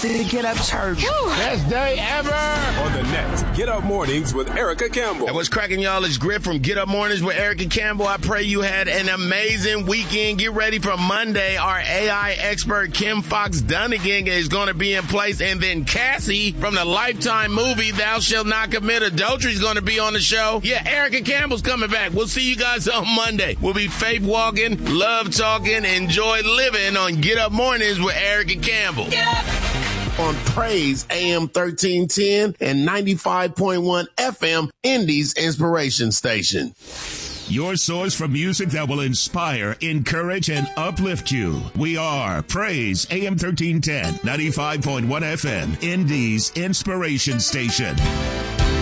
to get up church. Best day ever. On the net, Get Up Mornings with Erica Campbell. And what's cracking, y'all? It's Griff from Get Up Mornings with Erica Campbell. I pray you had an amazing weekend. Get ready for Monday. Our AI expert, Kim Fox Dunnigan, is going to be in place. And then Cassie from the Lifetime movie, Thou Shalt Not Commit Adultery, is going to be on the show. Yeah, Erica Campbell's coming back. We'll see you guys on Monday. We'll be faith walking, love talking, enjoy living on Get Up Mornings with Erica Campbell. Get up. On Praise AM 1310 and 95.1 FM, Indy's Inspiration Station. Your source for music that will inspire, encourage, and uplift you. We are Praise AM 1310, 95.1 FM, Indy's Inspiration Station.